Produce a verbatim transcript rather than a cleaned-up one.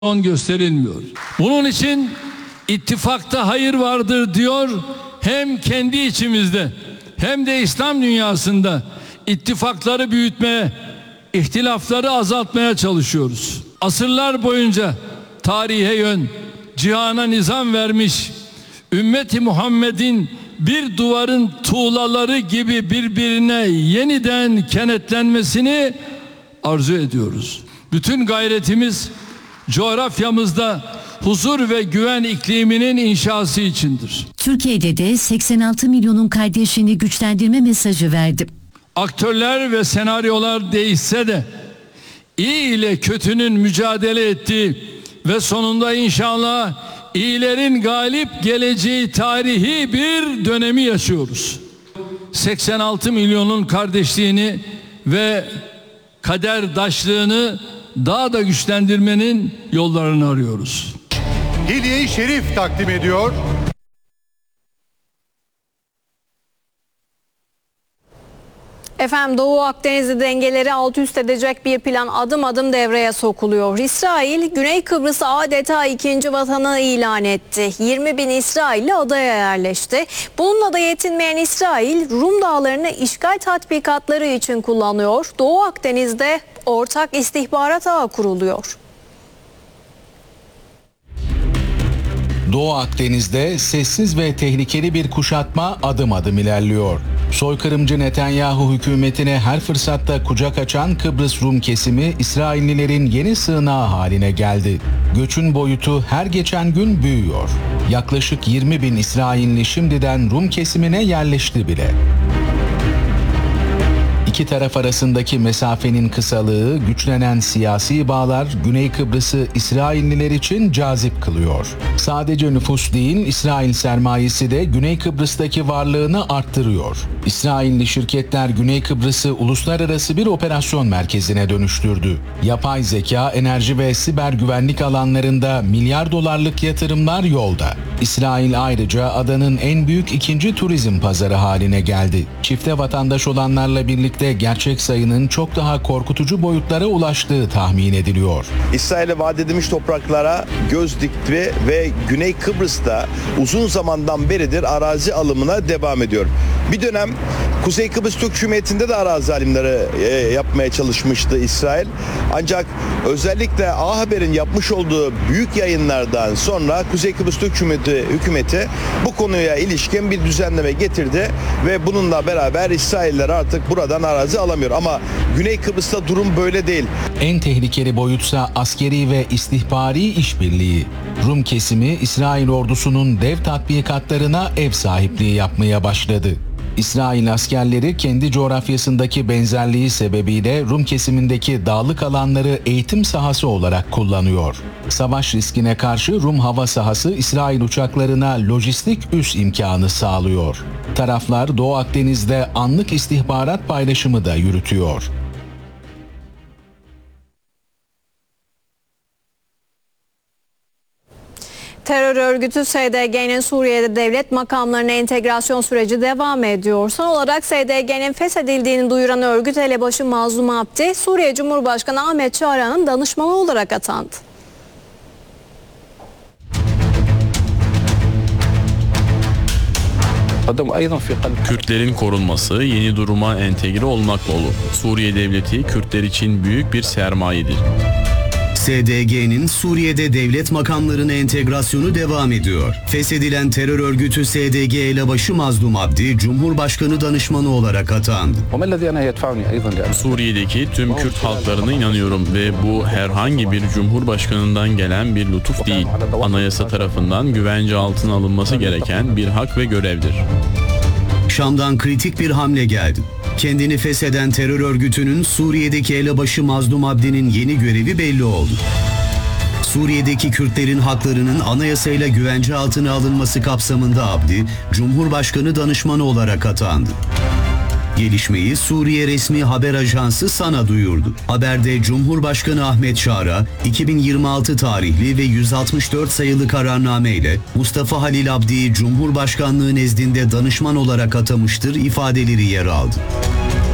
gösterilmiyor. Bunun için ittifakta hayır vardır diyor, hem kendi içimizde hem de İslam dünyasında ittifakları büyütmeye, ihtilafları azaltmaya çalışıyoruz. Asırlar boyunca tarihe yön, cihana nizam vermiş, ümmeti Muhammed'in bir duvarın tuğlaları gibi birbirine yeniden kenetlenmesini arzu ediyoruz. Bütün gayretimiz coğrafyamızda huzur ve güven ikliminin inşası içindir. Türkiye'de de seksen altı milyonun kardeşliğini güçlendirme mesajı verdi. Aktörler ve senaryolar değişse de iyi ile kötünün mücadele ettiği ve sonunda inşallah iyilerin galip geleceği tarihi bir dönemi yaşıyoruz. seksen altı milyonun kardeşliğini ve kaderdaşlığını daha da güçlendirmenin yollarını arıyoruz. Hediye-i Şerif takdim ediyor. Efendim, Doğu Akdeniz'de dengeleri alt üst edecek bir plan adım adım devreye sokuluyor. İsrail, Güney Kıbrıs'ı adeta ikinci vatanı ilan etti. yirmi bin İsrailli adaya yerleşti. Bununla da yetinmeyen İsrail, Rum dağlarını işgal tatbikatları için kullanıyor. Doğu Akdeniz'de ortak istihbarat ağı kuruluyor. Doğu Akdeniz'de sessiz ve tehlikeli bir kuşatma adım adım ilerliyor. Soykırımcı Netanyahu hükümetine her fırsatta kucak açan Kıbrıs Rum kesimi İsraillilerin yeni sığınağı haline geldi. Göçün boyutu her geçen gün büyüyor. Yaklaşık yirmi bin İsrailli şimdiden Rum kesimine yerleşti bile. İki taraf arasındaki mesafenin kısalığı, güçlenen siyasi bağlar Güney Kıbrıs'ı İsrailliler için cazip kılıyor. Sadece nüfus değil, İsrail sermayesi de Güney Kıbrıs'taki varlığını arttırıyor. İsrailli şirketler Güney Kıbrıs'ı uluslararası bir operasyon merkezine dönüştürdü. Yapay zeka, enerji ve siber güvenlik alanlarında milyar dolarlık yatırımlar yolda. İsrail ayrıca adanın en büyük ikinci turizm pazarı haline geldi. Çifte vatandaş olanlarla birlikte gerçek sayının çok daha korkutucu boyutlara ulaştığı tahmin ediliyor. İsrail'e vaat edilmiş topraklara göz dikti ve Güney Kıbrıs'ta uzun zamandan beridir arazi alımına devam ediyor. Bir dönem Kuzey Kıbrıs Türk Cumhuriyeti'nde de arazi alımları e, yapmaya çalışmıştı İsrail. Ancak özellikle A Haber'in yapmış olduğu büyük yayınlardan sonra Kuzey Kıbrıs Türk Cumhuriyeti hükümeti bu konuya ilişkin bir düzenleme getirdi ve bununla beraber İsrailler artık buradan arazi alamıyor. Ama Güney Kıbrıs'ta durum böyle değil. En tehlikeli boyutsa askeri ve istihbari işbirliği. Rum kesimi İsrail ordusunun dev tatbikatlarına ev sahipliği yapmaya başladı. İsrail askerleri kendi coğrafyasındaki benzerliği sebebiyle Rum kesimindeki dağlık alanları eğitim sahası olarak kullanıyor. Savaş riskine karşı Rum hava sahası İsrail uçaklarına lojistik üs imkanı sağlıyor. Taraflar Doğu Akdeniz'de anlık istihbarat paylaşımı da yürütüyor. Terör örgütü S D G'nin Suriye'de devlet makamlarına entegrasyon süreci devam ediyor. Son olarak S D G'nin feshedildiğini duyuran örgüt elebaşı Mazlum Abdi, Suriye Cumhurbaşkanı Ahmet Şara'nın danışmanı olarak atandı. Kürtlerin korunması yeni duruma entegre olmakla olur. Suriye devleti Kürtler için büyük bir sermayedir. S D G'nin Suriye'de devlet makamlarına entegrasyonu devam ediyor. Feshedilen terör örgütü S D G elebaşı Mazlum Abdi, Cumhurbaşkanı danışmanı olarak atandı. Suriye'deki tüm Kürt halklarına inanıyorum ve bu herhangi bir cumhurbaşkanından gelen bir lütuf değil. Anayasa tarafından güvence altına alınması gereken bir hak ve görevdir. Şam'dan kritik bir hamle geldi. Kendini fesheden terör örgütünün Suriye'deki elebaşı Mazlum Abdi'nin yeni görevi belli oldu. Suriye'deki Kürtlerin haklarının anayasayla güvence altına alınması kapsamında Abdi, Cumhurbaşkanı danışmanı olarak atandı. Gelişmeyi Suriye resmi haber ajansı SANA duyurdu. Haberde Cumhurbaşkanı Ahmet Şara, iki bin yirmi altı tarihli ve yüz altmış dört sayılı kararname ile Mustafa Halil Abdi'yi Cumhurbaşkanlığı nezdinde danışman olarak atamıştır ifadeleri yer aldı.